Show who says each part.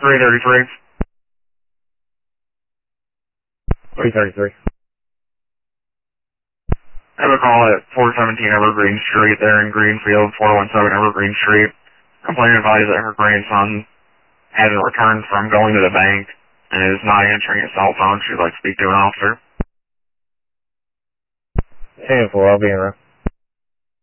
Speaker 1: 333.
Speaker 2: 333.
Speaker 1: I have a call at 417 Evergreen Street there in Greenfield, 417 Evergreen Street. Complaint advised that her grandson hasn't returned from going to the bank and is not answering his cell phone. She'd like to speak to an officer.
Speaker 2: 10-4, I'll be in room.